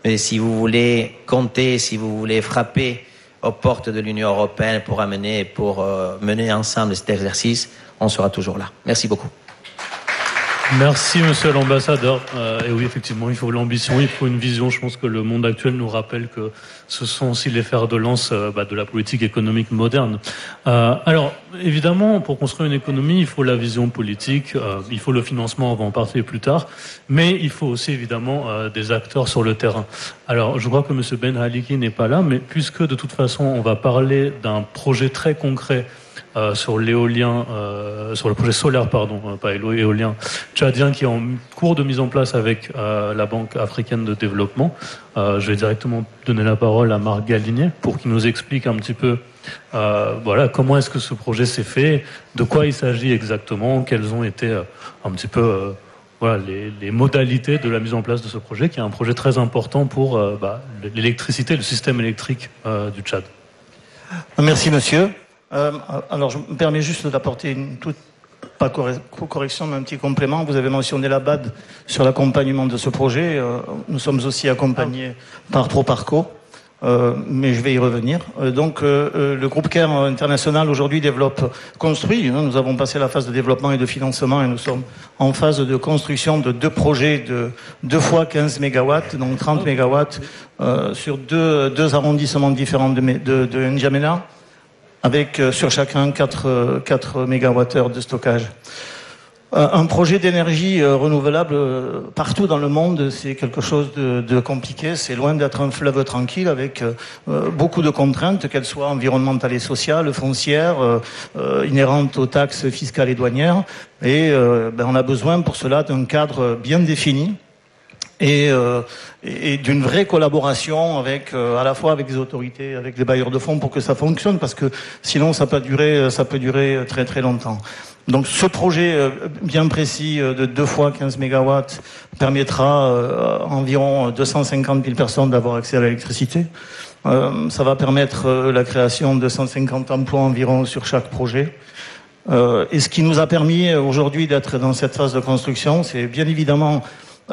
Mais si vous voulez compter, si vous voulez frapper aux portes de l'Union européenne pour mener ensemble cet exercice, on sera toujours là. Merci beaucoup. Merci, monsieur l'ambassadeur. Et oui, effectivement, il faut l'ambition, il faut une vision. Je pense que le monde actuel nous rappelle que ce sont aussi les fers de lance de la politique économique moderne. Alors, évidemment, pour construire une économie, il faut la vision politique, il faut le financement, on va en parler plus tard, mais il faut aussi, évidemment, des acteurs sur le terrain. Alors, je crois que monsieur Ben Haliki n'est pas là, mais puisque, de toute façon, on va parler d'un projet très concret sur l'éolien, sur le projet solaire, pas éolien, tchadien, qui est en cours de mise en place avec la Banque africaine de développement. Je vais directement donner la parole à Marc Galinier pour qu'il nous explique un petit peu comment est-ce que ce projet s'est fait, de quoi il s'agit exactement, quelles ont été un petit peu les modalités de la mise en place de ce projet, qui est un projet très important pour l'électricité, le système électrique du Tchad. Merci, monsieur. Alors, je me permets juste d'apporter une toute, pas correction, mais un petit complément. Vous avez mentionné la BAD sur l'accompagnement de ce projet. Nous sommes aussi accompagnés par Proparco, mais je vais y revenir. Le groupe CARE International aujourd'hui construit. Nous avons passé la phase de développement et de financement et nous sommes en phase de construction de 2 projets de 2 fois 15 mégawatts, donc 30 mégawatts, sur deux arrondissements différents de N'Djamena, avec sur chacun 4 mégawattheures de stockage. Un projet d'énergie renouvelable partout dans le monde, c'est quelque chose de compliqué. C'est loin d'être un fleuve tranquille avec beaucoup de contraintes, qu'elles soient environnementales et sociales, foncières, inhérentes aux taxes fiscales et douanières. Et on a besoin pour cela d'un cadre bien défini et d'une vraie collaboration à la fois avec les autorités, avec les bailleurs de fonds pour que ça fonctionne, parce que sinon ça peut durer très très longtemps. Donc ce projet bien précis de 2 fois 15 mégawatts permettra environ 250 000 personnes d'avoir accès à l'électricité. Ça va permettre la création de 150 emplois environ sur chaque projet. Et ce qui nous a permis aujourd'hui d'être dans cette phase de construction, c'est bien évidemment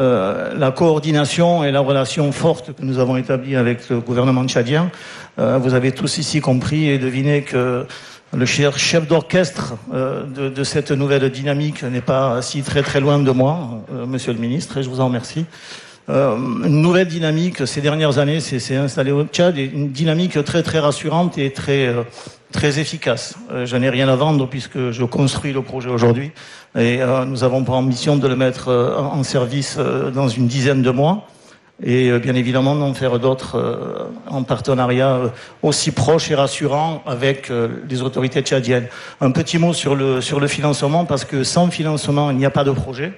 la coordination et la relation forte que nous avons établie avec le gouvernement tchadien. Vous avez tous ici compris et deviné que le chef d'orchestre de cette nouvelle dynamique n'est pas si très très loin de moi, monsieur le ministre, et je vous en remercie. Une nouvelle dynamique ces dernières années s'est installée au Tchad, et une dynamique très très rassurante et très efficace. Je n'ai rien à vendre puisque je construis le projet aujourd'hui et nous avons pour ambition de le mettre en service dans une dizaine de mois et bien évidemment d'en faire d'autres en partenariat aussi proche et rassurant avec les autorités tchadiennes. Un petit mot sur le financement, parce que sans financement, il n'y a pas de projet.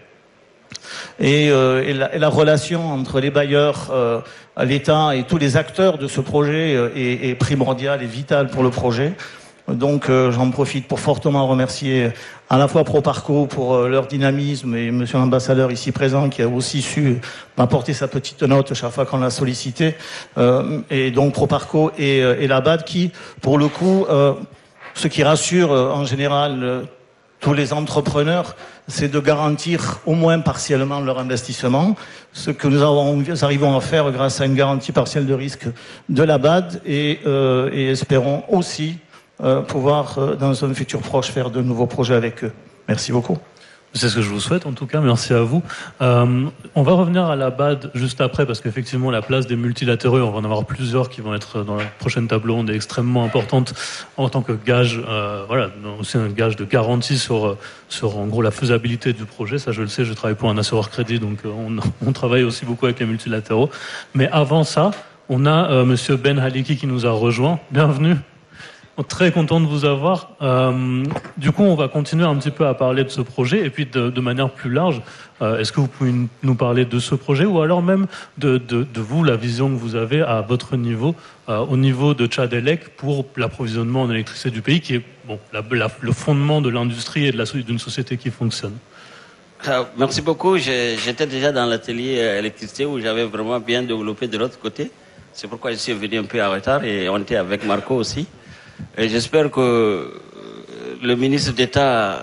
Et la relation entre les bailleurs, l'État et tous les acteurs de ce projet est primordiale et vitale pour le projet. Donc j'en profite pour fortement remercier à la fois Proparco pour leur dynamisme et monsieur l'ambassadeur ici présent qui a aussi su m'apporter sa petite note chaque fois qu'on l'a sollicité. Et donc Proparco et la BAD qui, pour le coup, ce qui rassure en général tous les entrepreneurs, c'est de garantir au moins partiellement leur investissement, ce que nous arrivons à faire grâce à une garantie partielle de risque de la BAD et espérons aussi pouvoir, dans un futur proche, faire de nouveaux projets avec eux. Merci beaucoup. C'est ce que je vous souhaite, en tout cas. Merci à vous. On va revenir à la BAD juste après, parce qu'effectivement, la place des multilatéraux, on va en avoir plusieurs qui vont être dans la prochaine table ronde, est extrêmement importante en tant que gage, aussi un gage de garantie sur en gros la faisabilité du projet. Ça, je le sais, je travaille pour un assureur crédit, donc on travaille aussi beaucoup avec les multilatéraux. Mais avant ça, on a monsieur Ben Haliki qui nous a rejoint. Bienvenue. Très content de vous avoir. Du coup, on va continuer un petit peu à parler de ce projet et puis de manière plus large. Est-ce que vous pouvez nous parler de ce projet ou alors même de vous, la vision que vous avez à votre niveau, au niveau de Tchadelec pour l'approvisionnement en électricité du pays, qui est le fondement de l'industrie et d'une société qui fonctionne. Merci beaucoup. J'étais déjà dans l'atelier électricité où j'avais vraiment bien développé de l'autre côté. C'est pourquoi je suis venu un peu en retard et on était avec Marco aussi. Et j'espère que le ministre d'État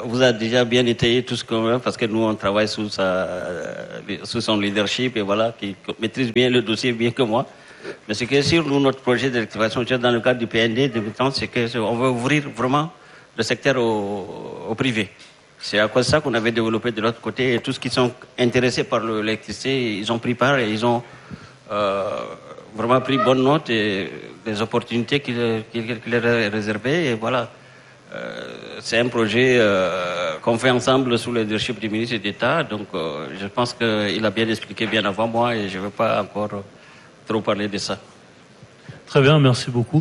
vous a déjà bien détaillé tout ce qu'on veut, parce que nous, on travaille sous son leadership, et voilà, qui maîtrise bien le dossier, bien que moi. Mais ce qui est sûr, nous, notre projet d'électrification dans le cadre du PND, c'est qu'on veut ouvrir vraiment le secteur au privé. C'est à cause de ça qu'on avait développé de l'autre côté, et tous ceux qui sont intéressés par l'électricité, ils ont pris part et ils ont vraiment pris bonne note et des opportunités qui leur est réservées, et voilà. C'est un projet qu'on fait ensemble sous le leadership du ministre d'État, donc je pense qu'il a bien expliqué bien avant moi et je ne veux pas encore trop parler de ça. Très bien, merci beaucoup.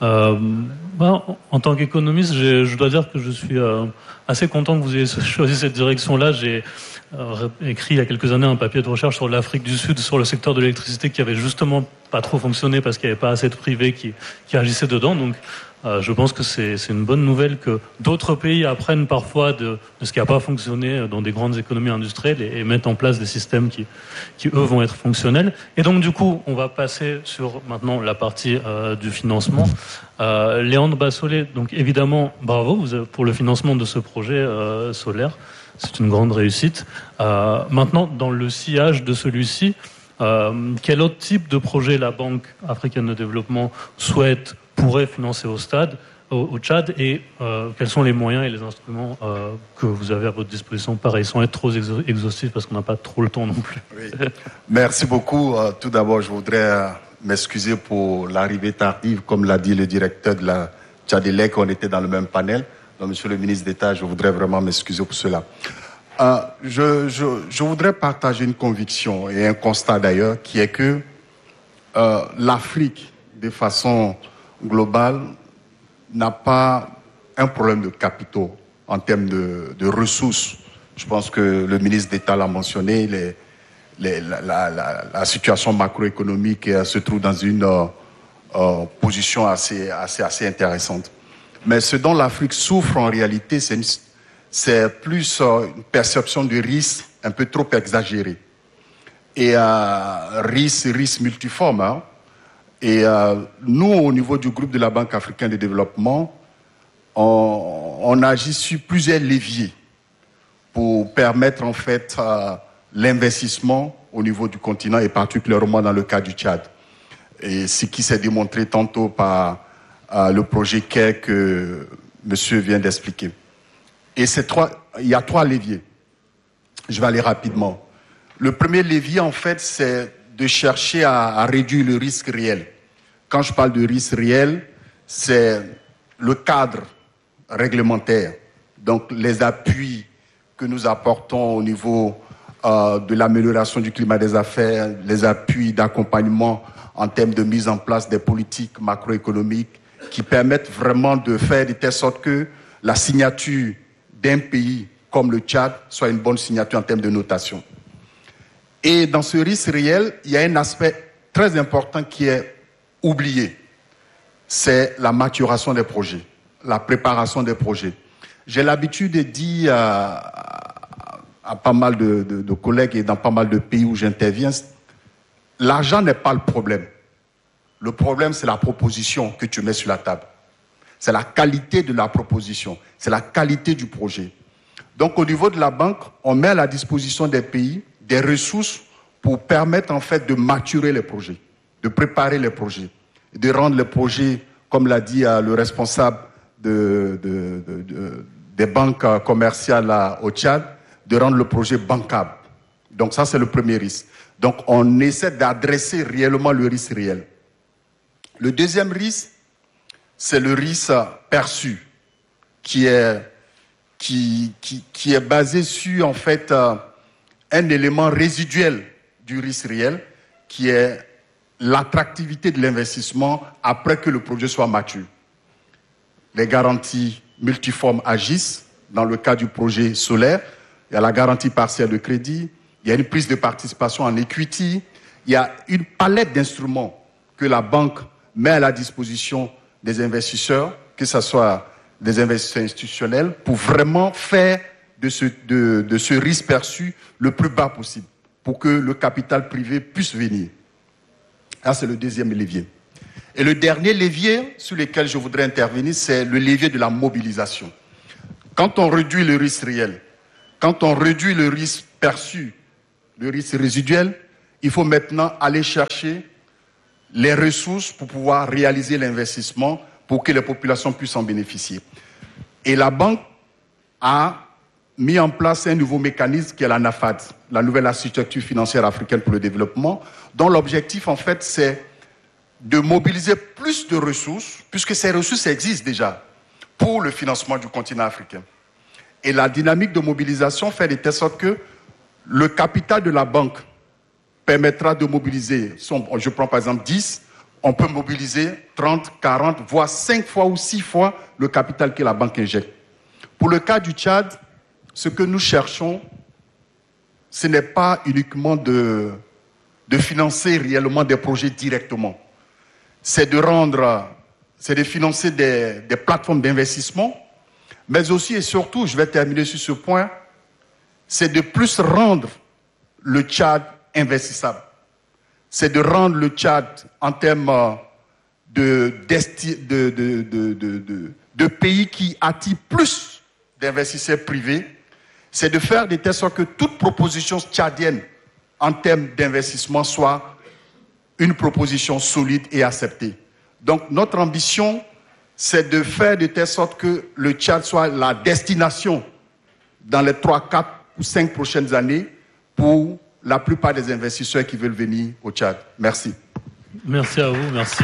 En tant qu'économiste, je dois dire que je suis assez content que vous ayez choisi cette direction-là. J'ai écrit il y a quelques années un papier de recherche sur l'Afrique du Sud, sur le secteur de l'électricité qui avait justement pas trop fonctionné parce qu'il n'y avait pas assez de privés qui agissaient dedans. Donc je pense que c'est une bonne nouvelle que d'autres pays apprennent parfois de ce qui n'a pas fonctionné dans des grandes économies industrielles et mettent en place des systèmes qui eux vont être fonctionnels. Et donc du coup, on va passer sur maintenant la partie du financement. Léandre Bassolet, donc évidemment, bravo pour le financement de ce projet solaire. C'est une grande réussite. Maintenant, dans le sillage de celui-ci, quel autre type de projet la Banque africaine de développement pourrait financer au Tchad et quels sont les moyens et les instruments que vous avez à votre disposition, pareil, sans être trop exhaustif parce qu'on n'a pas trop le temps non plus. Oui. Merci beaucoup. Tout d'abord, je voudrais m'excuser pour l'arrivée tardive, comme l'a dit le directeur de la Tchadelec, on était dans le même panel. Donc, monsieur le ministre d'État, je voudrais vraiment m'excuser pour cela. Je voudrais partager une conviction et un constat d'ailleurs, qui est que l'Afrique, de façon globale, n'a pas un problème de capitaux en termes de ressources. Je pense que le ministre d'État l'a mentionné, la situation macroéconomique se trouve dans une position assez intéressante. Mais ce dont l'Afrique souffre en réalité, c'est plus une perception de risque un peu trop exagérée. Et risque multiforme. Hein. Et nous, au niveau du groupe de la Banque africaine de développement, on agit sur plusieurs leviers pour permettre en fait l'investissement au niveau du continent et particulièrement dans le cas du Tchad. Et ce qui s'est démontré tantôt par le projet CARE que monsieur vient d'expliquer. Et il y a trois leviers. Je vais aller rapidement. Le premier levier, en fait, c'est de chercher à réduire le risque réel. Quand je parle de risque réel, c'est le cadre réglementaire. Donc, les appuis que nous apportons au niveau de l'amélioration du climat des affaires, les appuis d'accompagnement en termes de mise en place des politiques macroéconomiques qui permettent vraiment de faire de telle sorte que la signature d'un pays comme le Tchad soit une bonne signature en termes de notation. Et dans ce risque réel, il y a un aspect très important qui est oublié. C'est la maturation des projets, la préparation des projets. J'ai l'habitude de dire à pas mal de collègues et dans pas mal de pays où j'interviens, l'argent n'est pas le problème. Le problème, c'est la proposition que tu mets sur la table. C'est la qualité de la proposition. C'est la qualité du projet. Donc, au niveau de la banque, on met à la disposition des pays des ressources pour permettre, en fait, de maturer les projets, de préparer les projets, de rendre les projets, comme l'a dit le responsable des banques commerciales au Tchad, de rendre le projet bancable. Donc, ça, c'est le premier risque. Donc, on essaie d'adresser réellement le risque réel. Le deuxième risque, c'est le risque perçu, qui est basé sur, en fait, un élément résiduel du risque réel, qui est l'attractivité de l'investissement après que le projet soit mature. Les garanties multiformes agissent. Dans le cas du projet solaire, il y a la garantie partielle de crédit, il y a une prise de participation en equity, il y a une palette d'instruments que la banque met à la disposition des investisseurs, que ce soit des investisseurs institutionnels, pour vraiment faire de ce risque perçu le plus bas possible, pour que le capital privé puisse venir. Ça, c'est le deuxième levier. Et le dernier levier sur lequel je voudrais intervenir, c'est le levier de la mobilisation. Quand on réduit le risque réel, quand on réduit le risque perçu, le risque résiduel, il faut maintenant aller chercher les ressources pour pouvoir réaliser l'investissement pour que les populations puissent en bénéficier. Et la banque a mis en place un nouveau mécanisme qui est la NAFAD, la nouvelle architecture financière africaine pour le développement, dont l'objectif en fait c'est de mobiliser plus de ressources, puisque ces ressources existent déjà, pour le financement du continent africain. Et la dynamique de mobilisation fait de telle sorte que le capital de la banque permettra de mobiliser, je prends par exemple 10, on peut mobiliser 30, 40, voire 5 fois ou 6 fois le capital que la banque injecte. Pour le cas du Tchad, ce que nous cherchons, ce n'est pas uniquement de financer réellement des projets directement. C'est de financer des plateformes d'investissement, mais aussi et surtout, je vais terminer sur ce point, c'est de plus rendre le Tchad investissable. C'est de rendre le Tchad en termes de pays qui attirent plus d'investisseurs privés. C'est de faire de telle sorte que toute proposition tchadienne en termes d'investissement soit une proposition solide et acceptée. Donc notre ambition, c'est de faire de telle sorte que le Tchad soit la destination dans les 3, 4 ou 5 prochaines années pour la plupart des investisseurs qui veulent venir au Tchad. Merci. Merci à vous, merci.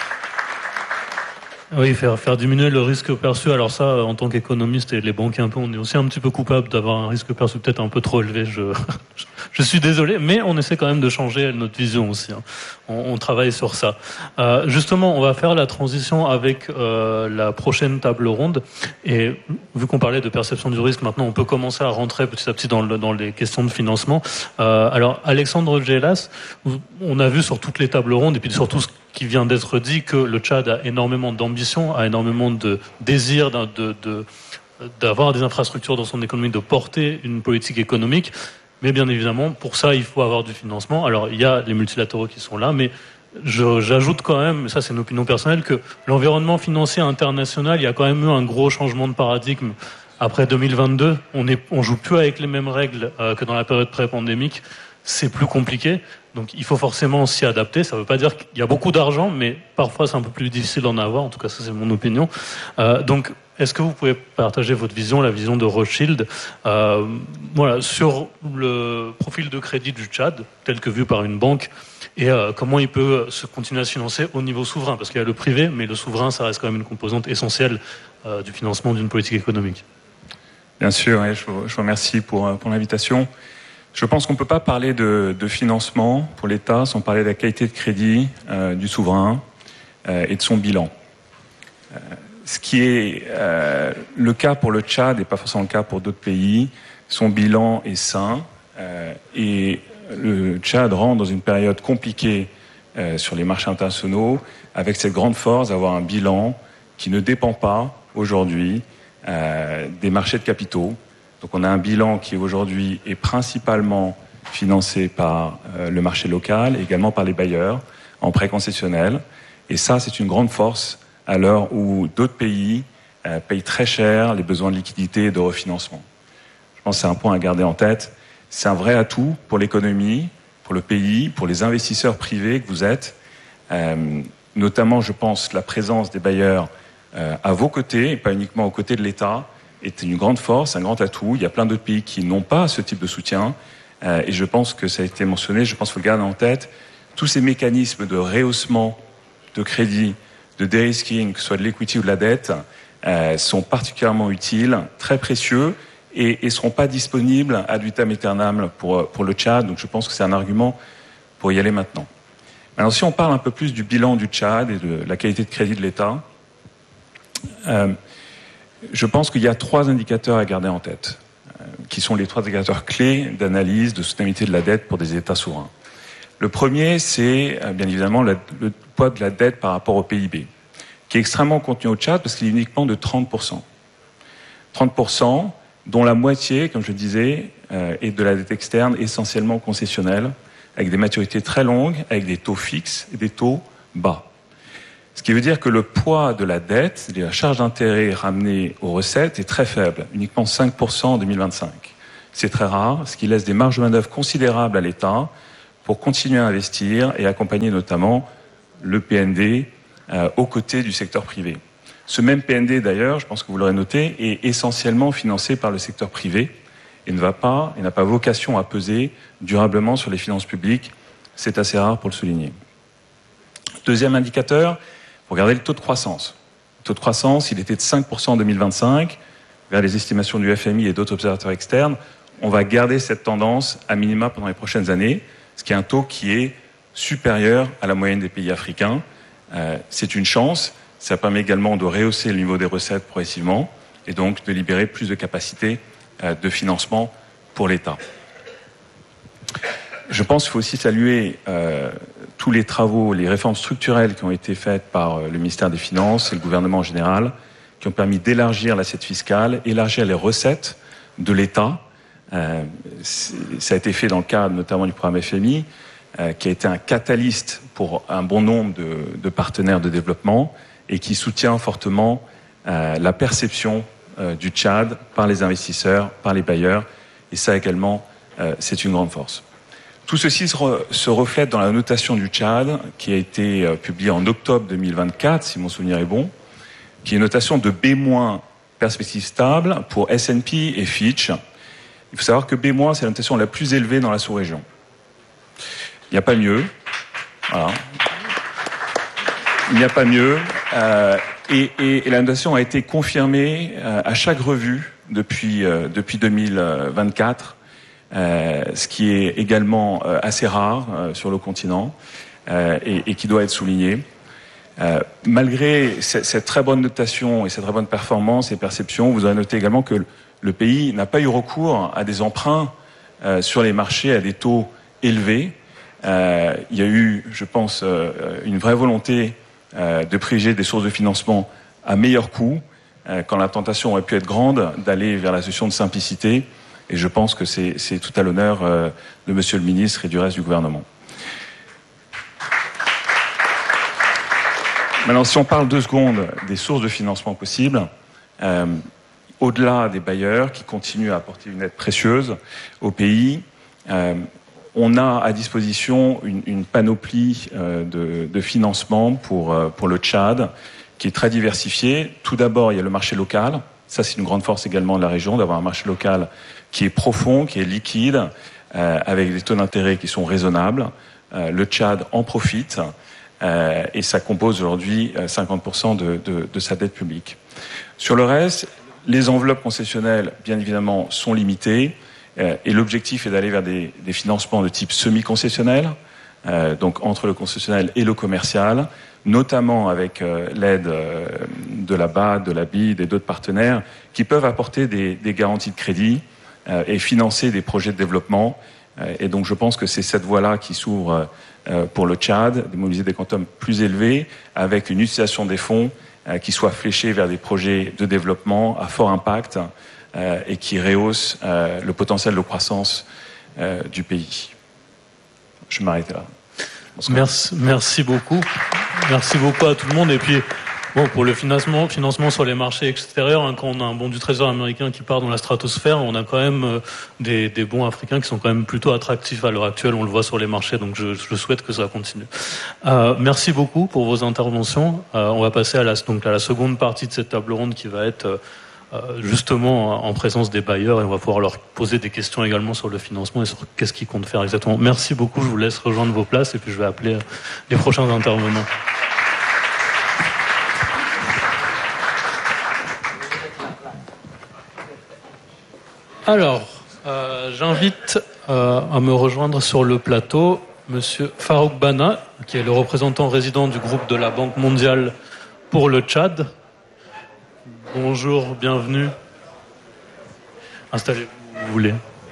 Oui, faire diminuer le risque perçu. Alors ça, en tant qu'économiste et les banquiers un peu, on est aussi un petit peu coupable d'avoir un risque perçu peut-être un peu trop élevé. Je suis désolé, mais on essaie quand même de changer notre vision aussi. On travaille sur ça. Justement, on va faire la transition avec la prochaine table ronde. Et vu qu'on parlait de perception du risque, maintenant on peut commencer à rentrer petit à petit dans les questions de financement. Alors, Alexandre Gelas, on a vu sur toutes les tables rondes et puis surtout ce qui vient d'être dit que le Tchad a énormément d'ambition, a énormément de désir d'avoir des infrastructures dans son économie, de porter une politique économique. Mais bien évidemment, pour ça, il faut avoir du financement. Alors, il y a les multilatéraux qui sont là, mais j'ajoute quand même, ça c'est une opinion personnelle, que l'environnement financier international, il y a quand même eu un gros changement de paradigme. Après 2022, on joue plus avec les mêmes règles que dans la période pré-pandémique. C'est plus compliqué. Donc il faut forcément s'y adapter. Ça ne veut pas dire qu'il y a beaucoup d'argent, mais parfois c'est un peu plus difficile d'en avoir. En tout cas, ça c'est mon opinion. Donc, est-ce que vous pouvez partager votre vision, la vision de Rothschild, sur le profil de crédit du Tchad, tel que vu par une banque, et comment il peut continuer à se financer au niveau souverain? Parce qu'il y a le privé, mais le souverain, ça reste quand même une composante essentielle du financement d'une politique économique. Bien sûr, et je vous remercie pour l'invitation. Je pense qu'on ne peut pas parler de financement pour l'État sans parler de la qualité de crédit du souverain et de son bilan. Ce qui est le cas pour le Tchad et pas forcément le cas pour d'autres pays, son bilan est sain et le Tchad rentre dans une période compliquée sur les marchés internationaux avec cette grande force d'avoir un bilan qui ne dépend pas aujourd'hui des marchés de capitaux. Donc on a un bilan qui aujourd'hui est principalement financé par le marché local et également par les bailleurs en prêt concessionnel. Et ça, c'est une grande force à l'heure où d'autres pays payent très cher les besoins de liquidité et de refinancement. Je pense que c'est un point à garder en tête. C'est un vrai atout pour l'économie, pour le pays, pour les investisseurs privés que vous êtes. Notamment, je pense, la présence des bailleurs à vos côtés, et pas uniquement aux côtés de l'État, est une grande force, un grand atout. Il y a plein d'autres pays qui n'ont pas ce type de soutien. Et je pense que ça a été mentionné, je pense qu'il faut le garder en tête. Tous ces mécanismes de rehaussement de crédit, de dérisking, que ce soit de l'equity ou de la dette, sont particulièrement utiles, très précieux, et ne seront pas disponibles ad vitam aeternam pour le Tchad. Donc je pense que c'est un argument pour y aller maintenant. Alors si on parle un peu plus du bilan du Tchad et de la qualité de crédit de l'État, je pense qu'il y a 3 indicateurs à garder en tête, qui sont les 3 indicateurs clés d'analyse de soutenabilité de la dette pour des États souverains. Le premier, c'est bien évidemment le poids de la dette par rapport au PIB, qui est extrêmement contenu au Tchad parce qu'il est uniquement de 30%. 30%, dont la moitié, comme je le disais, est de la dette externe essentiellement concessionnelle, avec des maturités très longues, avec des taux fixes et des taux bas. Ce qui veut dire que le poids de la dette, c'est-à-dire la charge d'intérêt ramenée aux recettes, est très faible, uniquement 5% en 2025. C'est très rare, ce qui laisse des marges de manœuvre considérables à l'État pour continuer à investir et accompagner notamment le PND aux côtés du secteur privé. Ce même PND, d'ailleurs, je pense que vous l'aurez noté, est essentiellement financé par le secteur privé et n'a pas vocation à peser durablement sur les finances publiques. C'est assez rare pour le souligner. Deuxième indicateur, regardez le taux de croissance. Le taux de croissance, il était de 5% en 2025. Vers les estimations du FMI et d'autres observateurs externes, on va garder cette tendance à minima pendant les prochaines années, ce qui est un taux qui est supérieur à la moyenne des pays africains. C'est une chance. Ça permet également de rehausser le niveau des recettes progressivement et donc de libérer plus de capacités de financement pour l'État. Je pense qu'il faut aussi saluer tous les travaux, les réformes structurelles qui ont été faites par le ministère des Finances et le gouvernement en général, qui ont permis d'élargir l'assiette fiscale, élargir les recettes de l'État. Ça a été fait dans le cadre notamment du programme FMI, qui a été un catalyste pour un bon nombre de partenaires de développement et qui soutient fortement la perception du Tchad par les investisseurs, par les bailleurs. Et ça également, c'est une grande force. Tout ceci se reflète dans la notation du Tchad, qui a été publiée en octobre 2024, si mon souvenir est bon, qui est une notation de B- perspective stable pour S&P et Fitch. Il faut savoir que B- c'est la notation la plus élevée dans la sous-région. Il n'y a pas mieux. Voilà. Il n'y a pas mieux. Et la notation a été confirmée à chaque revue depuis 2024, ce qui est également assez rare sur le continent et qui doit être souligné. Malgré cette très bonne notation et cette très bonne performance et perception, vous aurez noté également que le pays n'a pas eu recours à des emprunts sur les marchés à des taux élevés. Il y a eu, je pense, une vraie volonté de privilégier des sources de financement à meilleur coût, quand la tentation aurait pu être grande d'aller vers la solution de simplicité. Et je pense que c'est tout à l'honneur de Monsieur le ministre et du reste du gouvernement. Maintenant, si on parle 2 secondes des sources de financement possibles, au-delà des bailleurs qui continuent à apporter une aide précieuse au pays, on a à disposition une panoplie de financement pour le Tchad qui est très diversifiée. Tout d'abord, il y a le marché local. Ça, c'est une grande force également de la région, d'avoir un marché local qui est profond, qui est liquide, avec des taux d'intérêt qui sont raisonnables. Le Tchad en profite et ça compose aujourd'hui 50% de sa dette publique. Sur le reste, les enveloppes concessionnelles, bien évidemment, sont limitées. Et l'objectif est d'aller vers des financements de type semi-concessionnel, donc entre le concessionnel et le commercial, notamment avec l'aide de la BAD, de la BID et d'autres partenaires qui peuvent apporter des garanties de crédit et financer des projets de développement. Et donc je pense que c'est cette voie-là qui s'ouvre pour le Tchad, de mobiliser des quantums plus élevés avec une utilisation des fonds qui soit fléchée vers des projets de développement à fort impact et qui rehausse le potentiel de croissance du pays. Je m'arrête là. Merci beaucoup. Merci beaucoup à tout le monde. Et puis, bon, pour le financement sur les marchés extérieurs, hein, quand on a un bond du Trésor américain qui part dans la stratosphère, on a quand même des bons africains qui sont quand même plutôt attractifs à l'heure actuelle. On le voit sur les marchés, donc je souhaite que ça continue. Merci beaucoup pour vos interventions. On va passer à la seconde partie de cette table ronde qui va être justement en présence des bailleurs et on va pouvoir leur poser des questions également sur le financement et sur qu'est-ce qu'ils comptent faire exactement. Merci beaucoup, je vous laisse rejoindre vos places et puis je vais appeler les prochains intervenants. Alors, j'invite à me rejoindre sur le plateau Monsieur Farouk Bana, qui est le représentant résident du groupe de la Banque mondiale pour le Tchad. Bonjour, bienvenue. Installez-vous où vous voulez.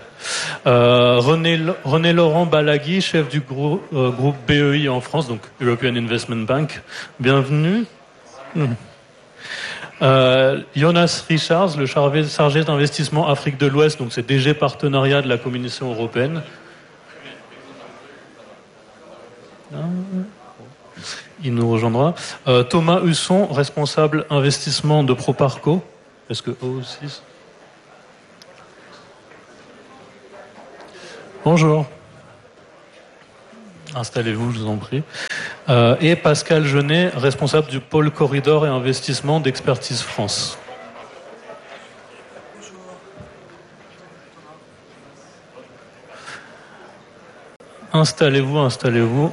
René Laurent Balagui, chef du groupe BEI en France, donc European Investment Bank. Bienvenue. Jonas Richards, le chargé d'investissement Afrique de l'Ouest, donc c'est DG partenariat de la Commission européenne. il nous rejoindra. Thomas Husson, responsable investissement de Proparco. Est-ce que O6 ? Bonjour. Installez-vous, je vous en prie. Et Pascal Genet, responsable du pôle corridor et investissement d'Expertise France. Installez-vous.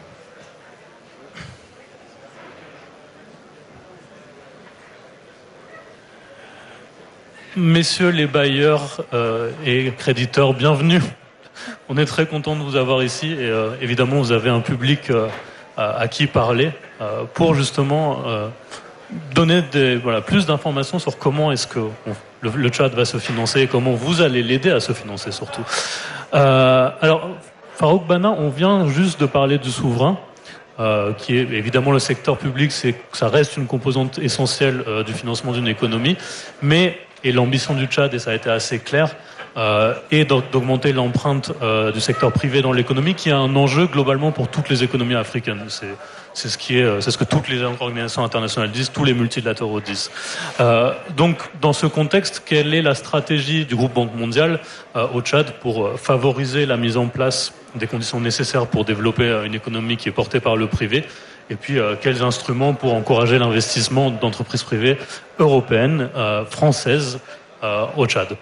Messieurs les bailleurs et créditeurs, bienvenue. On est très content de vous avoir ici et évidemment vous avez un public à qui parler pour justement donner plus d'informations sur comment est-ce que le Tchad va se financer et comment vous allez l'aider à se financer surtout. Alors Farouk Bana, on vient juste de parler du souverain, qui est évidemment le secteur public, ça reste une composante essentielle du financement d'une économie, et l'ambition du Tchad, et ça a été assez clair, est d'augmenter l'empreinte du secteur privé dans l'économie, qui est un enjeu globalement pour toutes les économies africaines. C'est ce que toutes les organisations internationales disent, tous les multilatéraux disent. Donc, dans ce contexte, quelle est la stratégie du groupe Banque mondiale au Tchad pour favoriser la mise en place des conditions nécessaires pour développer une économie qui est portée par le privé? Et puis, quels instruments pour encourager l'investissement d'entreprises privées européennes, françaises au Tchad?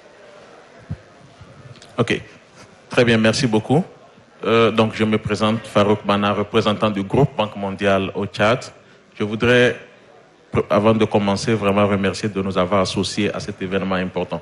Ok, très bien, merci beaucoup. Donc, je me présente, Farouk Bana, représentant du groupe Banque mondiale au Tchad. Je voudrais, avant de commencer, vraiment remercier de nous avoir associés à cet événement important.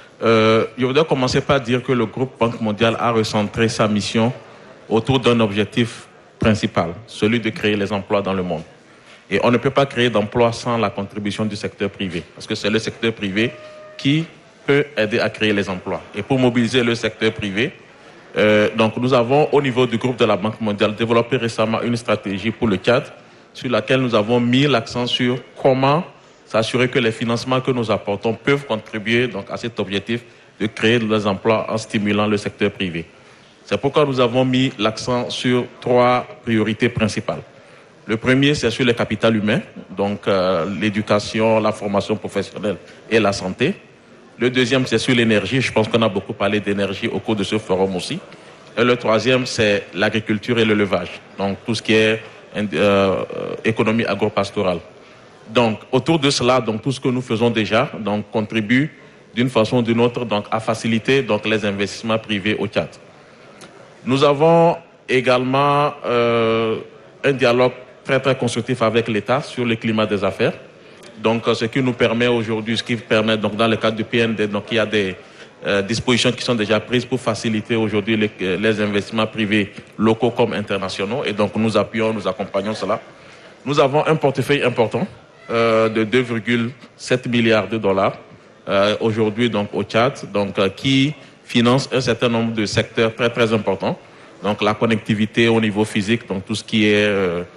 Je voudrais commencer par dire que le groupe Banque mondiale a recentré sa mission autour d'un objectif principal, celui de créer les emplois dans le monde. Et on ne peut pas créer d'emplois sans la contribution du secteur privé, parce que c'est le secteur privé qui peut aider à créer les emplois. Et pour mobiliser le secteur privé, donc nous avons au niveau du groupe de la Banque mondiale développé récemment une stratégie pour le Tchad sur laquelle nous avons mis l'accent sur comment s'assurer que les financements que nous apportons peuvent contribuer donc à cet objectif de créer des emplois en stimulant le secteur privé. C'est pourquoi nous avons mis l'accent sur 3 priorités principales. Le premier, c'est sur le capital humain, donc l'éducation, la formation professionnelle et la santé. Le deuxième, c'est sur l'énergie. Je pense qu'on a beaucoup parlé d'énergie au cours de ce forum aussi. Et le troisième, c'est l'agriculture et l'élevage. Donc, tout ce qui est économie agro-pastorale. Donc, autour de cela, donc, tout ce que nous faisons déjà donc, contribue d'une façon ou d'une autre donc, à faciliter donc, les investissements privés au Tchad. Nous avons également un dialogue très, très constructif avec l'État sur le climat des affaires. Donc, ce qui nous permet aujourd'hui, ce qui permet, donc, dans le cadre du PND, donc, il y a des dispositions qui sont déjà prises pour faciliter aujourd'hui les investissements privés locaux comme internationaux. Et donc, nous appuyons, nous accompagnons cela. Nous avons un portefeuille important de 2,7 milliards de dollars aujourd'hui, donc, au Tchad, donc, qui finance un certain nombre de secteurs très, très importants. Donc, la connectivité au niveau physique, donc, tout ce qui est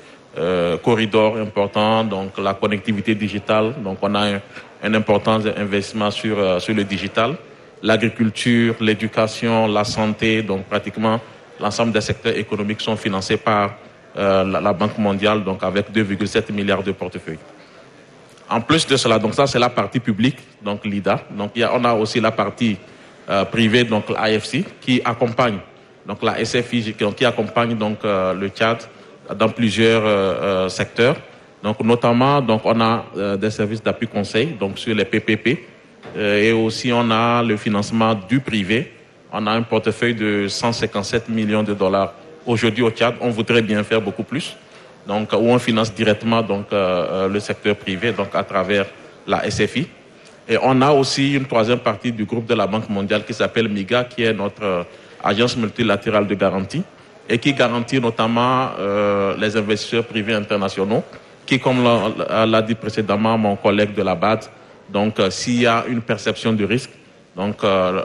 corridor important, donc la connectivité digitale, donc on a un important investissement sur le digital, l'agriculture, l'éducation, la santé, donc pratiquement l'ensemble des secteurs économiques sont financés par la Banque mondiale, donc avec 2,7 milliards de portefeuilles. En plus de cela, donc ça c'est la partie publique, donc l'IDA, donc on a aussi la partie privée, donc l'AFC, qui accompagne, donc la SFI, qui accompagne donc le Tchad dans plusieurs secteurs. Donc, notamment, donc, on a des services d'appui conseil, donc sur les PPP. Et aussi, on a le financement du privé. On a un portefeuille de 157 millions de dollars aujourd'hui au Tchad. On voudrait bien faire beaucoup plus. Donc, où on finance directement donc, le secteur privé, donc à travers la SFI. Et on a aussi une troisième partie du groupe de la Banque mondiale qui s'appelle MIGA, qui est notre agence multilatérale de garantie, et qui garantit notamment les investisseurs privés internationaux, qui, comme l'a dit précédemment mon collègue de la BAD, donc s'il y a une perception de risque, donc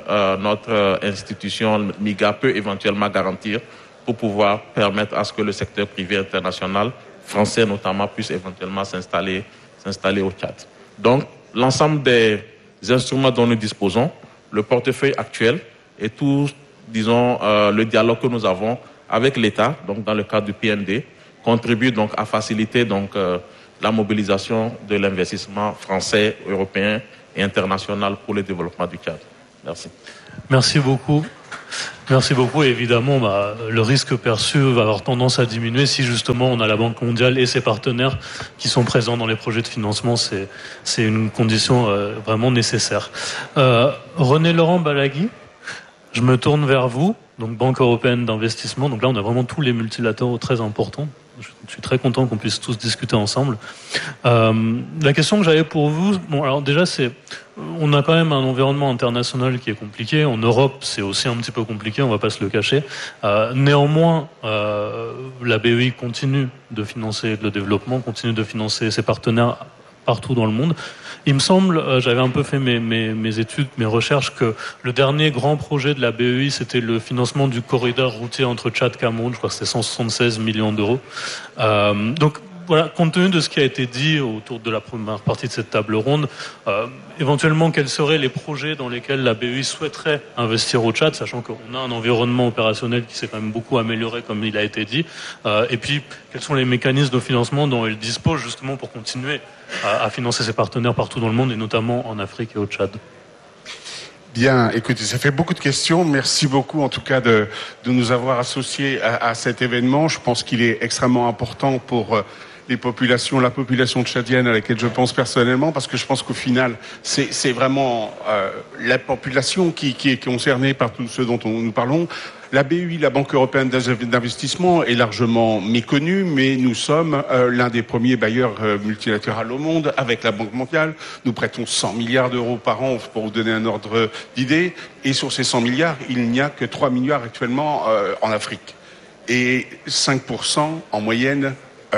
notre institution MIGA peut éventuellement garantir pour pouvoir permettre à ce que le secteur privé international, français notamment, puisse éventuellement s'installer au Tchad. Donc, l'ensemble des instruments dont nous disposons, le portefeuille actuel et tout, disons, le dialogue que nous avons avec l'État, donc dans le cadre du PND, contribue donc à faciliter donc la mobilisation de l'investissement français, européen et international pour le développement du Tchad. Merci. Merci beaucoup. Merci beaucoup. Et évidemment, le risque perçu va avoir tendance à diminuer si justement on a la Banque mondiale et ses partenaires qui sont présents dans les projets de financement. C'est une condition vraiment nécessaire. René Laurent Balagui, je me tourne vers vous. Donc Banque européenne d'investissement. Donc là, on a vraiment tous les multilatéraux très importants. Je suis très content qu'on puisse tous discuter ensemble. La question que j'avais pour vous, bon, alors déjà, on a quand même un environnement international qui est compliqué. En Europe, c'est aussi un petit peu compliqué, on va pas se le cacher. Néanmoins, la BEI continue de financer le développement, continue de financer ses partenaires partout dans le monde. Il me semble, j'avais un peu fait mes études, mes recherches, que le dernier grand projet de la BEI, c'était le financement du corridor routier entre Tchad et Cameroun. Je crois que c'était 176 millions d'euros. Donc voilà, compte tenu de ce qui a été dit autour de la première partie de cette table ronde, éventuellement, quels seraient les projets dans lesquels la BEI souhaiterait investir au Tchad, sachant qu'on a un environnement opérationnel qui s'est quand même beaucoup amélioré, comme il a été dit, et puis quels sont les mécanismes de financement dont elle dispose justement pour continuer à financer ses partenaires partout dans le monde, et notamment en Afrique et au Tchad. Bien, écoutez, ça fait beaucoup de questions. Merci beaucoup en tout cas de nous avoir associés à cet événement. Je pense qu'il est extrêmement important pour la population tchadienne à laquelle je pense personnellement, parce que je pense qu'au final, c'est vraiment la population qui est concernée par tout ce dont nous parlons. La BEI, la Banque européenne d'investissement, est largement méconnue, mais nous sommes l'un des premiers bailleurs multilatéraux au monde avec la Banque mondiale. Nous prêtons 100 milliards d'euros par an, pour vous donner un ordre d'idée. Et sur ces 100 milliards, il n'y a que 3 milliards actuellement en Afrique. Et 5% en moyenne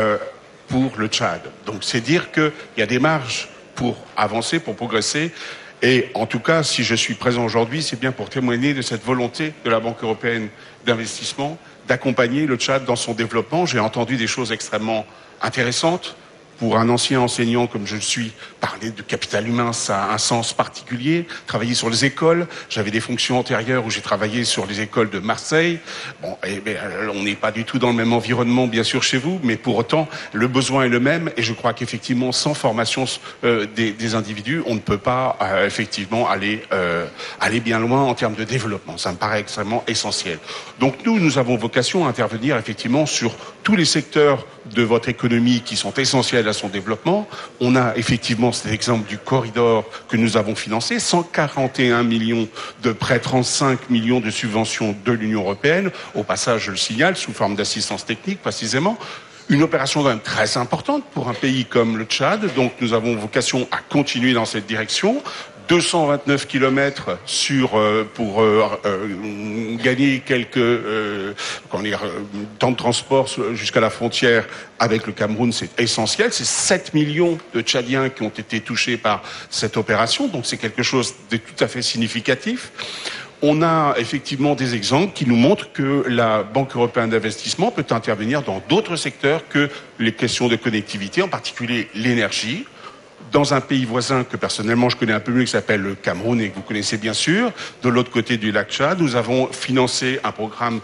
pour le Tchad. Donc c'est dire qu'il y a des marges pour avancer, pour progresser. Et en tout cas, si je suis présent aujourd'hui, c'est bien pour témoigner de cette volonté de la Banque européenne d'investissement d'accompagner le Tchad dans son développement. J'ai entendu des choses extrêmement intéressantes. Pour un ancien enseignant comme je le suis, parler de capital humain, ça a un sens particulier. Travailler sur les écoles, j'avais des fonctions antérieures où j'ai travaillé sur les écoles de Marseille. Bon, on n'est pas du tout dans le même environnement, bien sûr, chez vous, mais pour autant, le besoin est le même. Et je crois qu'effectivement, sans formation des individus, on ne peut pas effectivement aller bien loin en termes de développement. Ça me paraît extrêmement essentiel. Donc nous avons vocation à intervenir effectivement sur tous les secteurs de votre économie qui sont essentiels à son développement. On a effectivement cet exemple du corridor que nous avons financé, 141 millions de prêts, 35 millions de subventions de l'Union européenne. Au passage, je le signale, sous forme d'assistance technique précisément. Une opération quand même très importante pour un pays comme le Tchad. Donc nous avons vocation à continuer dans cette direction. 229 kilomètres pour gagner quelques temps de transport jusqu'à la frontière avec le Cameroun, c'est essentiel. C'est 7 millions de Tchadiens qui ont été touchés par cette opération, donc c'est quelque chose de tout à fait significatif. On a effectivement des exemples qui nous montrent que la Banque européenne d'investissement peut intervenir dans d'autres secteurs que les questions de connectivité, en particulier l'énergie. Dans un pays voisin que personnellement je connais un peu mieux, qui s'appelle le Cameroun et que vous connaissez bien sûr, de l'autre côté du lac Tchad, nous avons financé un programme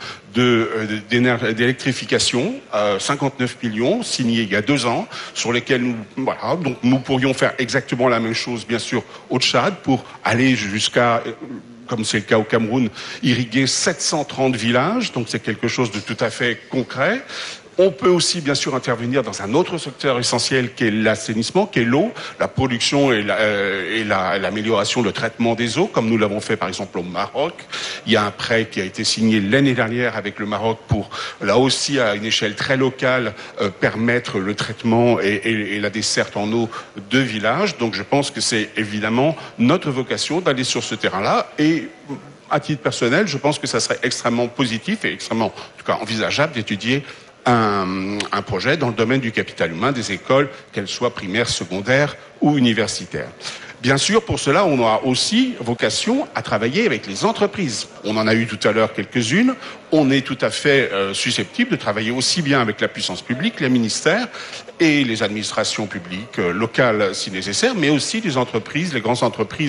d'électrification, 59 millions, signé il y a 2 ans, sur lesquels donc nous pourrions faire exactement la même chose bien sûr au Tchad pour aller jusqu'à, comme c'est le cas au Cameroun, irriguer 730 villages, donc c'est quelque chose de tout à fait concret. On peut aussi, bien sûr, intervenir dans un autre secteur essentiel qui est l'assainissement, qui est l'eau, la production et l'amélioration, le traitement des eaux, comme nous l'avons fait, par exemple, au Maroc. Il y a un prêt qui a été signé l'année dernière avec le Maroc pour, là aussi, à une échelle très locale, permettre le traitement et la desserte en eau de villages. Donc, je pense que c'est évidemment notre vocation d'aller sur ce terrain-là et à titre personnel, je pense que ça serait extrêmement positif et extrêmement, en tout cas, envisageable d'étudier un projet dans le domaine du capital humain des écoles, qu'elles soient primaires, secondaires ou universitaires. Bien sûr, pour cela, on aura aussi vocation à travailler avec les entreprises. On en a eu tout à l'heure quelques-unes. On est tout à fait susceptible de travailler aussi bien avec la puissance publique, les ministères et les administrations publiques locales si nécessaire, mais aussi les entreprises, les grandes entreprises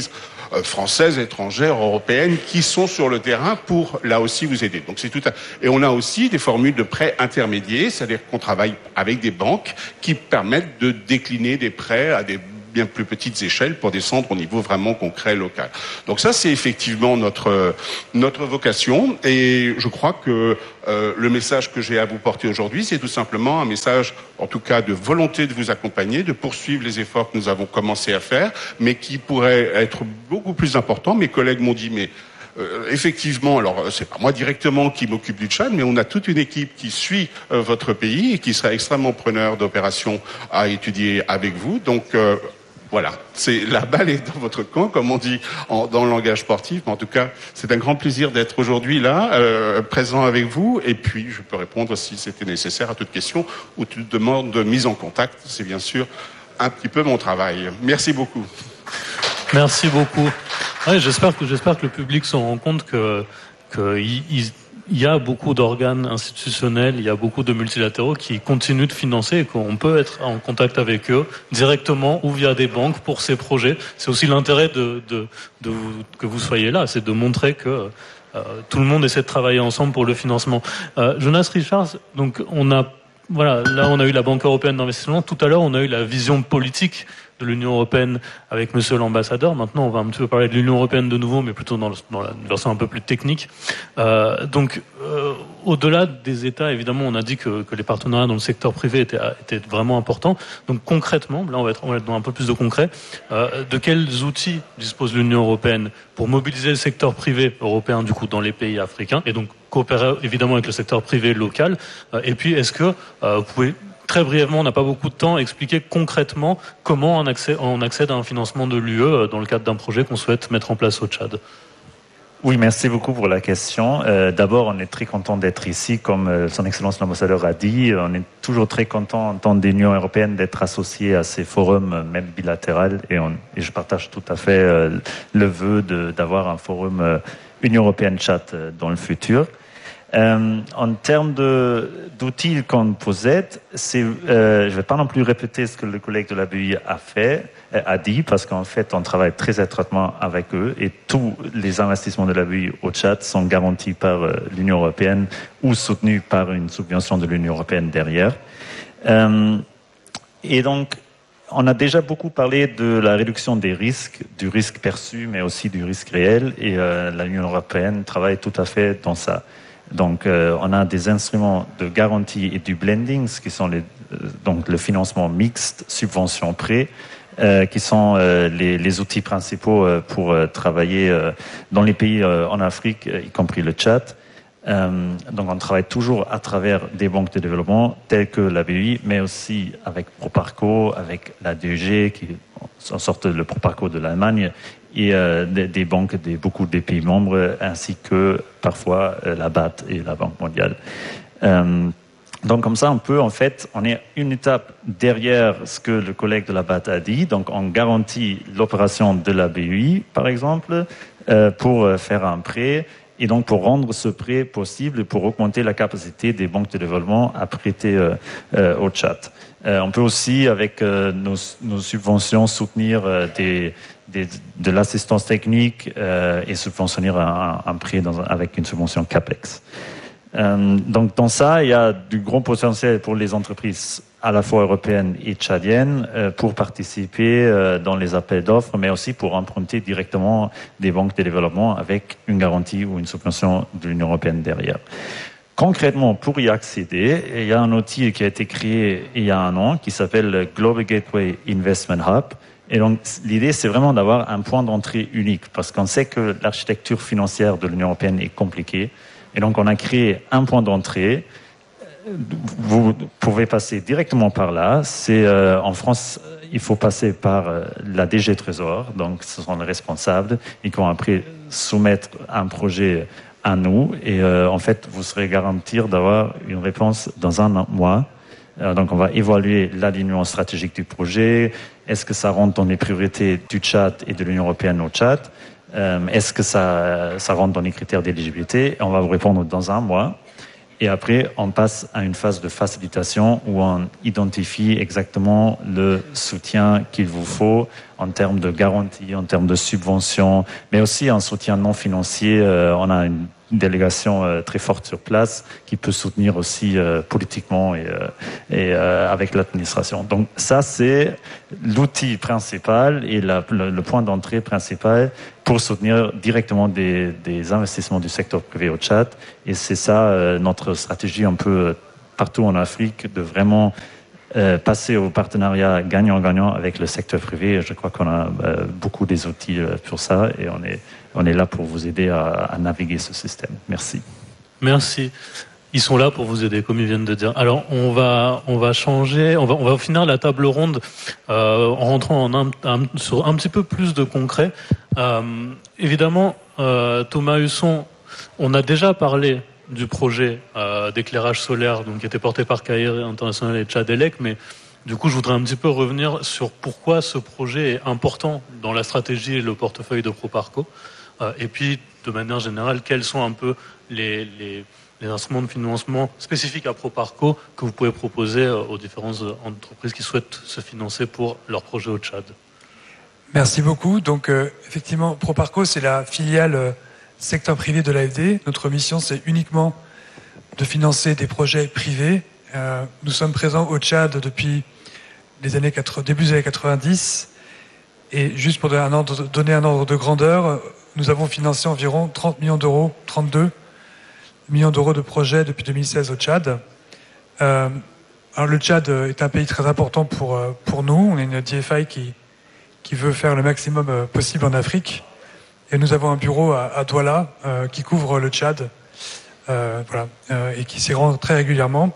françaises, étrangères, européennes, qui sont sur le terrain pour, là aussi, vous aider. Donc c'est Et on a aussi des formules de prêts intermédiaires, c'est-à-dire qu'on travaille avec des banques qui permettent de décliner des prêts à des bien plus petites échelles pour descendre au niveau vraiment concret, local. Donc ça, c'est effectivement notre vocation. Et je crois que le message que j'ai à vous porter aujourd'hui, c'est tout simplement un message, en tout cas, de volonté de vous accompagner, de poursuivre les efforts que nous avons commencé à faire, mais qui pourraient être beaucoup plus importants. Mes collègues m'ont dit, mais effectivement, alors c'est pas moi directement qui m'occupe du Tchad, mais on a toute une équipe qui suit votre pays et qui sera extrêmement preneur d'opérations à étudier avec vous. Donc voilà, la balle est dans votre camp, comme on dit dans le langage sportif. Mais en tout cas, c'est un grand plaisir d'être aujourd'hui là, présent avec vous. Et puis, je peux répondre si c'était nécessaire à toute question ou toute demande de mise en contact. C'est bien sûr un petit peu mon travail. Merci beaucoup. Merci beaucoup. Ouais, j'espère que le public se rend compte il y a beaucoup d'organes institutionnels, il y a beaucoup de multilatéraux qui continuent de financer et qu'on peut être en contact avec eux directement ou via des banques pour ces projets. C'est aussi l'intérêt que vous soyez là, c'est de montrer que tout le monde essaie de travailler ensemble pour le financement. Jonas Richards, donc là on a eu la Banque européenne d'investissement. Tout à l'heure, on a eu la vision politique de l'Union européenne avec Monsieur l'ambassadeur. Maintenant, on va un petit peu parler de l'Union européenne de nouveau, mais plutôt dans la version un peu plus technique. Au-delà des États, évidemment, on a dit que les partenariats dans le secteur privé étaient vraiment importants. Donc concrètement, là on va être dans un peu plus de concret, de quels outils dispose l'Union européenne pour mobiliser le secteur privé européen du coup dans les pays africains et donc coopérer évidemment avec le secteur privé local. Et puis est-ce que vous pouvez très brièvement, on n'a pas beaucoup de temps, expliquer concrètement comment on accède à un financement de l'UE dans le cadre d'un projet qu'on souhaite mettre en place au Tchad. Oui, merci beaucoup pour la question. D'abord, on est très content d'être ici, comme son Excellence l'ambassadeur a dit. On est toujours très content en tant qu'Union européenne d'être associé à ces forums, même bilatéraux. Et je partage tout à fait le vœu d'avoir un forum Union européenne-Tchad dans le futur. En termes d'outils qu'on possède, je ne vais pas non plus répéter ce que le collègue de la BEI a dit, parce qu'en fait, on travaille très étroitement avec eux et tous les investissements de la BEI au Tchad sont garantis par l'Union européenne ou soutenus par une subvention de l'Union européenne derrière. Et donc, on a déjà beaucoup parlé de la réduction des risques, du risque perçu, mais aussi du risque réel, et l'Union européenne travaille tout à fait dans ça. Donc, on a des instruments de garantie et du blending, qui sont donc le financement mixte, subvention prêt, qui sont les outils principaux pour travailler dans les pays en Afrique, y compris le Tchad. Donc, on travaille toujours à travers des banques de développement telles que la BEI, mais aussi avec Proparco, avec la DEG, qui en sorte le Proparco de l'Allemagne, et des banques de beaucoup des pays membres, ainsi que parfois la BAD et la Banque mondiale. Donc comme ça, on est une étape derrière ce que le collègue de la BAD a dit. Donc on garantit l'opération de la BEI, par exemple, pour faire un prêt, et donc pour rendre ce prêt possible et pour augmenter la capacité des banques de développement à prêter au Tchad. On peut aussi, avec nos subventions, soutenir de l'assistance technique et subventionner un prêt avec une subvention CAPEX. Donc dans ça, il y a du grand potentiel pour les entreprises à la fois européennes et tchadiennes pour participer dans les appels d'offres, mais aussi pour emprunter directement des banques de développement avec une garantie ou une subvention de l'Union européenne derrière. Concrètement, pour y accéder, il y a un outil qui a été créé il y a un an qui s'appelle le Global Gateway Investment Hub. Et donc, l'idée, c'est vraiment d'avoir un point d'entrée unique parce qu'on sait que l'architecture financière de l'Union européenne est compliquée. Et donc, on a créé un point d'entrée. Vous pouvez passer directement par là. En France, il faut passer par la DG Trésor. Donc, ce sont les responsables. Ils vont après soumettre un projet à nous. Et en fait, vous serez garantis d'avoir une réponse dans un mois. Donc, on va évaluer l'alignement stratégique du projet. Est-ce que ça rentre dans les priorités du Tchad et de l'Union européenne au Tchad? Est-ce que ça rentre dans les critères d'éligibilité? On va vous répondre dans un mois. Et après, on passe à une phase de facilitation où on identifie exactement le soutien qu'il vous faut en termes de garantie, en termes de subventions, mais aussi en soutien non financier. On a une délégation très forte sur place qui peut soutenir aussi politiquement et avec l'administration. Donc ça, c'est l'outil principal et le point d'entrée principal pour soutenir directement des investissements du secteur privé au Tchad. Et c'est ça notre stratégie un peu partout en Afrique, de vraiment passer au partenariat gagnant-gagnant avec le secteur privé. Je crois qu'on a beaucoup des outils pour ça et on est là pour vous aider à naviguer ce système. Merci. Merci. Ils sont là pour vous aider, comme ils viennent de dire. Alors, on va changer, on va finir la table ronde en rentrant sur un petit peu plus de concret. Évidemment, Thomas Husson, on a déjà parlé du projet d'éclairage solaire qui était porté par CAIR International et Tchadelec, mais du coup, je voudrais un petit peu revenir sur pourquoi ce projet est important dans la stratégie et le portefeuille de Proparco. Et puis, de manière générale, quels sont un peu les instruments de financement spécifiques à Proparco que vous pouvez proposer aux différentes entreprises qui souhaitent se financer pour leur projet au Tchad. Merci beaucoup. Donc, effectivement, Proparco, c'est la filiale secteur privé de l'AFD. Notre mission, c'est uniquement de financer des projets privés. Nous sommes présents au Tchad depuis début des années 90. Et juste pour donner un ordre de grandeur, nous avons financé environ 30 millions d'euros, 32 millions d'euros de projets depuis 2016 au Tchad. Alors le Tchad est un pays très important pour nous. On est une DFI qui veut faire le maximum possible en Afrique. Et nous avons un bureau à Douala qui couvre le Tchad et qui s'y rend très régulièrement.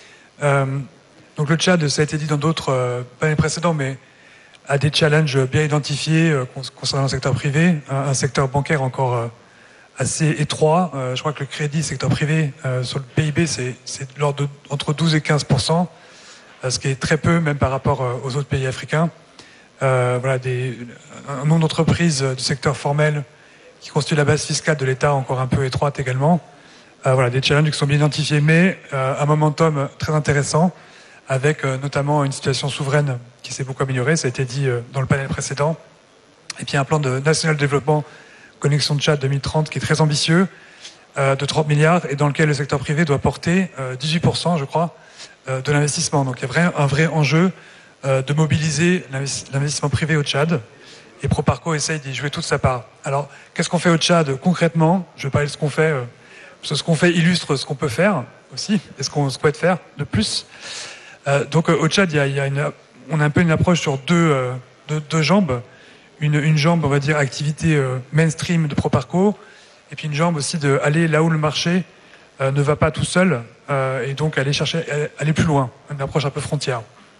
Donc le Tchad, ça a été dit dans d'autres panels précédents, mais a des challenges bien identifiés concernant le secteur privé, un secteur bancaire encore assez étroit. Je crois que le crédit secteur privé sur le PIB, c'est de l'ordre entre 12 et 15%, ce qui est très peu même par rapport aux autres pays africains. Un nombre d'entreprises du secteur formel qui constituent la base fiscale de l'État encore un peu étroite également. Des challenges qui sont bien identifiés, mais un momentum très intéressant avec notamment une situation souveraine qui s'est beaucoup améliorée, ça a été dit dans le panel précédent. Et puis un plan de national développement Connexion Tchad 2030 qui est très ambitieux, de 30 milliards, et dans lequel le secteur privé doit porter 18%, je crois, de l'investissement. Donc il y a un vrai enjeu de mobiliser l'investissement privé au Tchad, et Proparco essaye d'y jouer toute sa part. Alors, qu'est-ce qu'on fait au Tchad concrètement? Je vais parler de ce qu'on fait, parce que ce qu'on fait illustre ce qu'on peut faire aussi, et ce qu'on souhaite faire de plus. Donc au Tchad, on a un peu une approche sur deux jambes. Une jambe, on va dire, activité mainstream de Proparco, et puis une jambe aussi de aller là où le marché ne va pas tout seul, et donc aller plus loin, une approche un peu frontière.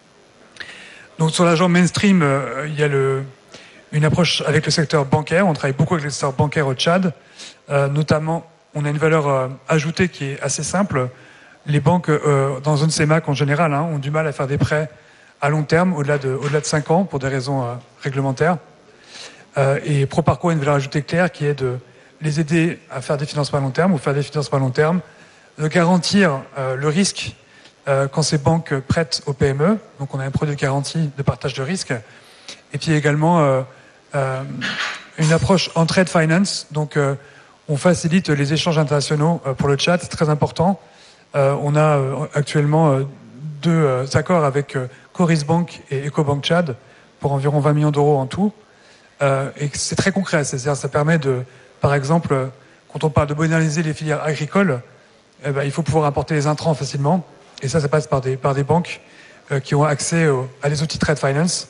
Donc sur la jambe mainstream, il y a une approche avec le secteur bancaire. On travaille beaucoup avec le secteur bancaire au Tchad. Notamment, on a une valeur ajoutée qui est assez simple. Les banques dans zone CEMAC en général ont du mal à faire des prêts à long terme, au-delà de 5 ans, pour des raisons réglementaires. Et Proparco a une valeur ajoutée claire qui est de les aider à faire des financements à long terme, ou faire des financements à long terme, de garantir le risque quand ces banques prêtent aux PME. Donc on a un produit de garantie de partage de risque. Et puis également une approche en trade finance. Donc on facilite les échanges internationaux pour le Tchad, c'est très important. On a actuellement 2 accords avec Coris Bank et Ecobank Tchad pour environ 20 millions d'euros en tout. Et c'est très concret, c'est-à-dire ça permet par exemple, quand on parle de moderniser les filières agricoles, il faut pouvoir importer les intrants facilement. Et ça passe par des banques qui ont accès à des outils trade finance.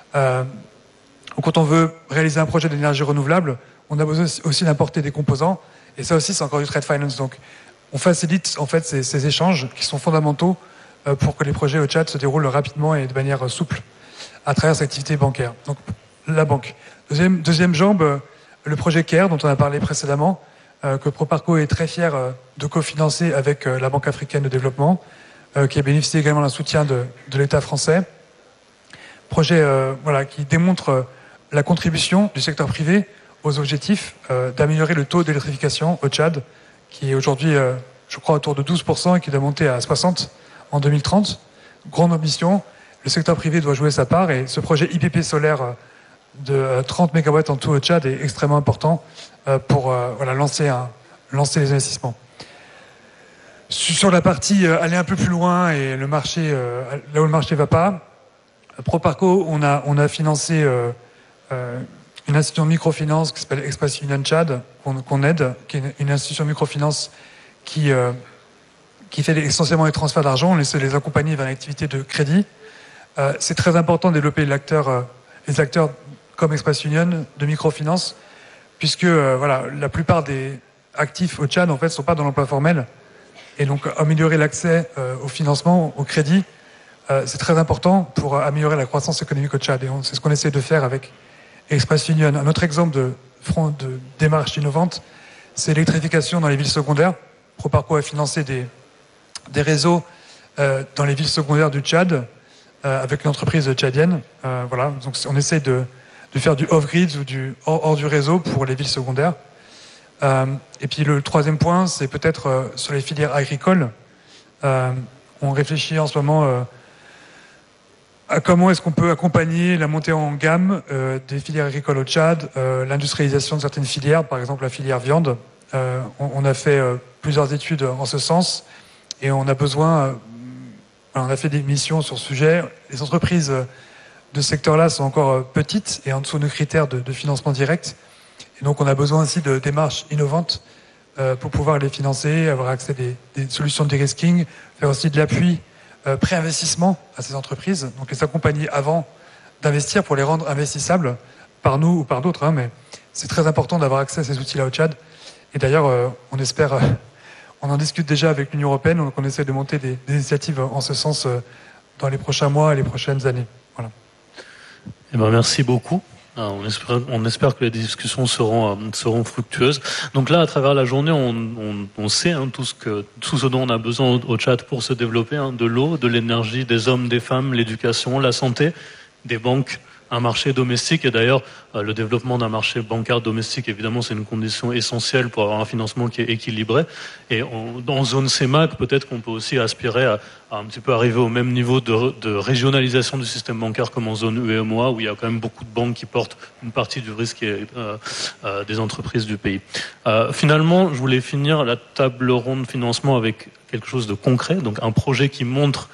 Quand on veut réaliser un projet d'énergie renouvelable, on a besoin aussi d'importer des composants. Et ça aussi, c'est encore du trade finance. Donc, on facilite en fait ces échanges qui sont fondamentaux pour que les projets au Tchad se déroulent rapidement et de manière souple à travers cette activité bancaire. Donc, la banque. Deuxième jambe, le projet CARE, dont on a parlé précédemment, que Proparco est très fier de cofinancer avec la Banque africaine de développement, qui a bénéficié également d'un soutien de l'État français. Projet qui démontre la contribution du secteur privé aux objectifs d'améliorer le taux d'électrification au Tchad, qui est aujourd'hui, je crois, autour de 12% et qui doit monter à 60% en 2030. Grande ambition. Le secteur privé doit jouer sa part et ce projet IPP solaire de 30 MW en tout au Tchad est extrêmement important pour lancer les investissements. Sur la partie aller un peu plus loin et le marché, là où le marché ne va pas, Proparco, on a financé une institution de microfinance qui s'appelle Express Union Tchad, qu'on aide, qui est une institution de microfinance qui fait essentiellement les transferts d'argent. On essaie de les accompagner vers l'activité de crédit. C'est très important de développer les acteurs comme Express Union de microfinance, puisque la plupart des actifs au Tchad en fait sont pas dans l'emploi formel, et donc améliorer l'accès au financement, au crédit, c'est très important pour améliorer la croissance économique au Tchad. Et c'est ce qu'on essaie de faire avec Express Union. Un autre exemple de démarche innovante, c'est l'électrification dans les villes secondaires. Proparco a financé des réseaux dans les villes secondaires du Tchad avec une entreprise tchadienne. Donc on essaie de faire du off-grid ou du hors du réseau pour les villes secondaires. Et puis le troisième point, c'est peut-être sur les filières agricoles. On réfléchit en ce moment à comment est-ce qu'on peut accompagner la montée en gamme des filières agricoles au Tchad, l'industrialisation de certaines filières, par exemple la filière viande. On a fait plusieurs études en ce sens et on a fait des missions sur ce sujet. Les entreprises de ce secteur-là sont encore petites et en dessous de nos critères de financement direct. Et donc on a besoin aussi de démarches innovantes pour pouvoir les financer, avoir accès à des solutions de de-risking, faire aussi de l'appui pré-investissement à ces entreprises, donc les accompagner avant d'investir pour les rendre investissables par nous ou par d'autres. Mais c'est très important d'avoir accès à ces outils-là au Tchad. Et d'ailleurs, on en discute déjà avec l'Union européenne, donc on essaie de monter des initiatives en ce sens dans les prochains mois et les prochaines années. Voilà. Eh ben, merci beaucoup. On espère que les discussions seront fructueuses. Donc là, à travers la journée, on sait tout ce dont on a besoin au Tchad pour se développer, de l'eau, de l'énergie, des hommes, des femmes, l'éducation, la santé, des banques, un marché domestique. Et d'ailleurs, le développement d'un marché bancaire domestique, évidemment, c'est une condition essentielle pour avoir un financement qui est équilibré. Et en zone CEMAC, peut-être qu'on peut aussi aspirer à un petit peu arriver au même niveau de régionalisation du système bancaire comme en zone UEMOA, où il y a quand même beaucoup de banques qui portent une partie du risque des entreprises du pays. Finalement, je voulais finir la table ronde financement avec quelque chose de concret, donc un projet qui montre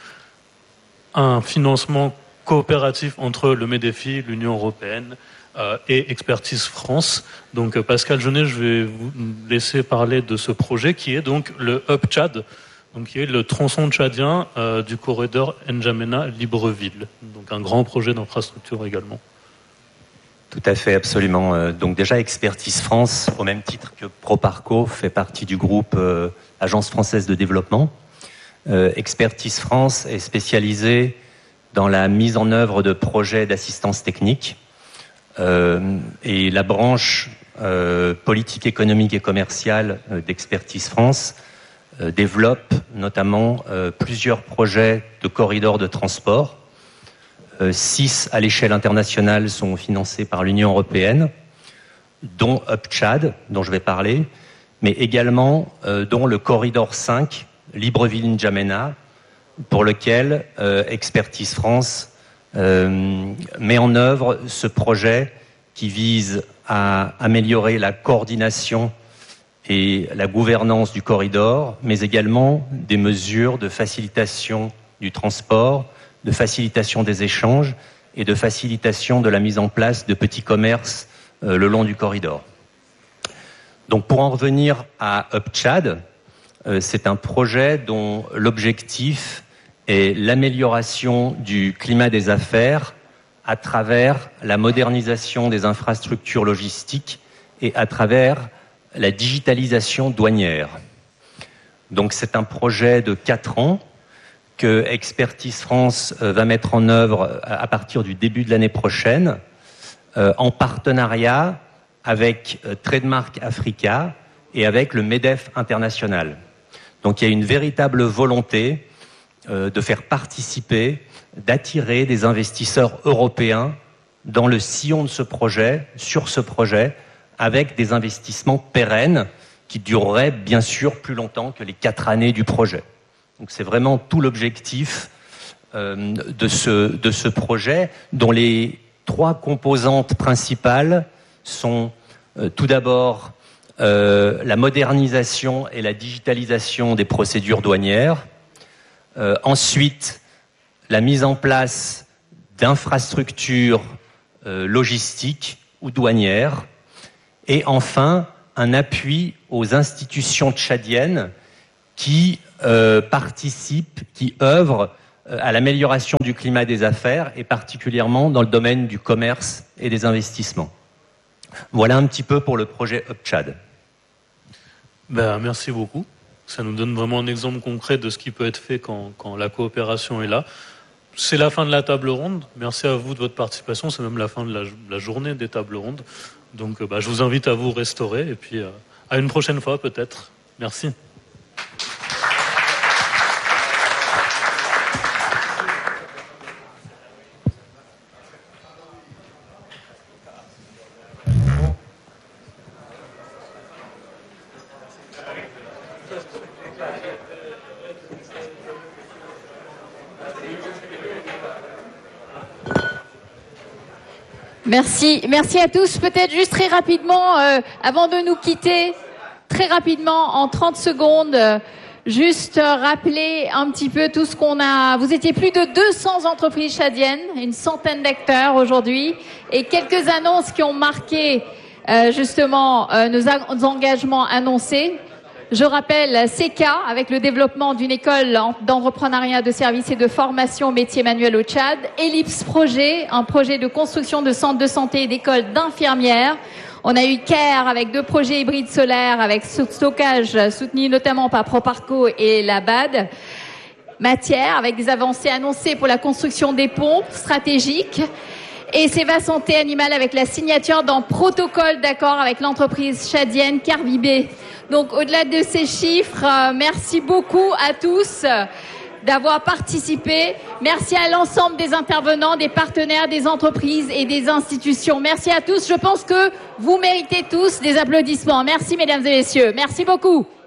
un financement coopératif entre le MEDEFI, l'Union européenne et Expertise France. Donc Pascal Jeunet, je vais vous laisser parler de ce projet qui est donc le Hub Tchad, donc qui est le tronçon tchadien du corridor N'Djamena-Libreville. Donc un grand projet d'infrastructure également. Tout à fait, absolument. Donc déjà, Expertise France, au même titre que Proparco, fait partie du groupe Agence française de développement. Expertise France est spécialisée dans la mise en œuvre de projets d'assistance technique. Et la branche politique, économique et commerciale d'Expertise France développe notamment plusieurs projets de corridors de transport. 6 à l'échelle internationale sont financés par l'Union européenne, dont Hub Tchad, dont je vais parler, mais également dont le corridor 5, Libreville-N'Djamena, pour lequel Expertise France met en œuvre ce projet qui vise à améliorer la coordination et la gouvernance du corridor, mais également des mesures de facilitation du transport, de facilitation des échanges et de facilitation de la mise en place de petits commerces le long du corridor. Donc pour en revenir à Hub Tchad, c'est un projet dont l'objectif est l'amélioration du climat des affaires à travers la modernisation des infrastructures logistiques et à travers la digitalisation douanière. Donc c'est un projet de 4 ans que Expertise France va mettre en œuvre à partir du début de l'année prochaine, en partenariat avec Trademark Africa et avec le MEDEF International. Donc il y a une véritable volonté de faire participer, d'attirer des investisseurs européens dans le sillon de ce projet, sur ce projet, avec des investissements pérennes qui durerait bien sûr plus longtemps que les 4 années du projet. Donc c'est vraiment tout l'objectif de ce projet, dont les 3 composantes principales sont tout d'abord la modernisation et la digitalisation des procédures douanières, ensuite la mise en place d'infrastructures logistiques ou douanières, et enfin un appui aux institutions tchadiennes qui participent, qui œuvrent à l'amélioration du climat des affaires, et particulièrement dans le domaine du commerce et des investissements. Voilà un petit peu pour le projet Hub Tchad. Merci beaucoup. Ça nous donne vraiment un exemple concret de ce qui peut être fait quand la coopération est là. C'est la fin de la table ronde. Merci à vous de votre participation. C'est même la fin de la journée des tables rondes. Donc je vous invite à vous restaurer et puis à une prochaine fois peut-être. Merci. Merci à tous. Peut-être juste très rapidement, avant de nous quitter, très rapidement, en 30 secondes, juste rappeler un petit peu tout ce qu'on a. Vous étiez plus de 200 entreprises tchadiennes, une centaine d'acteurs aujourd'hui, et quelques annonces qui ont marqué justement nos engagements annoncés. Je rappelle CECA, avec le développement d'une école d'entrepreneuriat de services et de formation métiers manuels au Tchad. Ellipse Projet, un projet de construction de centres de santé et d'écoles d'infirmières. On a eu CARE avec 2 projets hybrides solaires avec stockage soutenu notamment par Proparco et la BAD. Matière, avec des avancées annoncées pour la construction des ponts stratégiques. Et Seva Santé Animale avec la signature d'un protocole d'accord avec l'entreprise tchadienne Carvibé. Donc au-delà de ces chiffres, merci beaucoup à tous d'avoir participé. Merci à l'ensemble des intervenants, des partenaires, des entreprises et des institutions. Merci à tous. Je pense que vous méritez tous des applaudissements. Merci mesdames et messieurs. Merci beaucoup.